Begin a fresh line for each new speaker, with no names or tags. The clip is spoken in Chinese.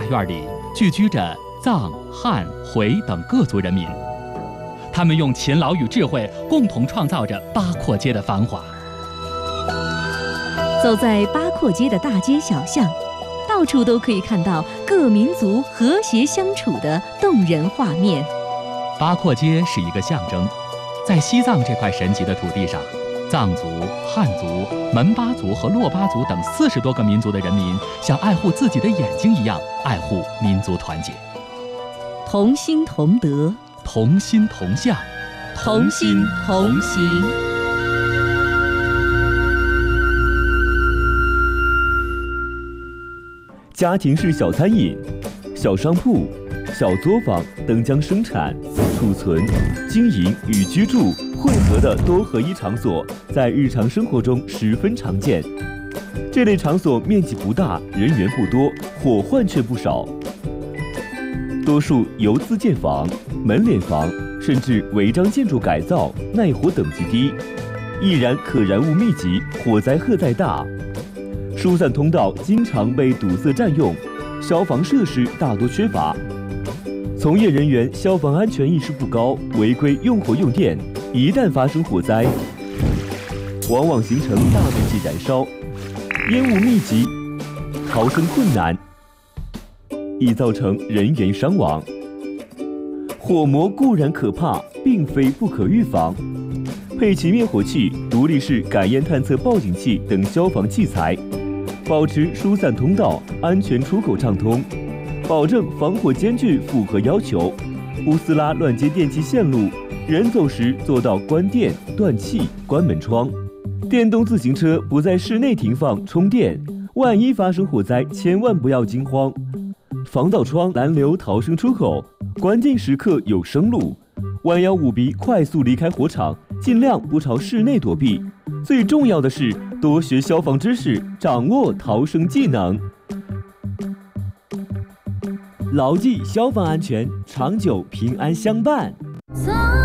院里聚居着藏、汉、回等各族人民，他们用勤劳与智慧共同创造着八廓街的繁华。
走在八廓街的大街小巷，到处都可以看到各民族和谐相处的动人画面。
八廓街是一个象征，在西藏这块神奇的土地上，藏族、汉族、门巴族和珞巴族等40多个民族的人民，像爱护自己的眼睛一样爱护民族团结，
同心同德，
同心同向，
同心同行。
家庭式小餐饮、小商铺、小作坊等将生产、储存、经营与居住混合的多合一场所，在日常生活中十分常见。这类场所面积不大，人员不多，伙患却不少。多数由自建房、门脸房，甚至违章建筑改造，耐火等级低，易燃可燃物密集，火灾荷载大。疏散通道经常被堵塞占用，消防设施大多缺乏，从业人员消防安全意识不高，违规用火用电，一旦发生火灾，往往形成大面积燃烧，烟雾密集，逃生困难，易造成人员伤亡。火魔固然可怕，并非不可预防。配齐灭火器、独立式感烟探测报警器等消防器材，保持疏散通道、安全出口畅通，保证防火间距符合要求，不撕拉乱接电气线路，人走时做到关电、断气、关门窗。电动自行车不在室内停放充电，万一发生火灾，千万不要惊慌。防盗窗拦留逃生出口，关键时刻有生路。弯腰捂鼻，快速离开火场，尽量不朝室内躲避。最重要的是多学消防知识，掌握逃生技能，牢记消防安全，长久平安相伴。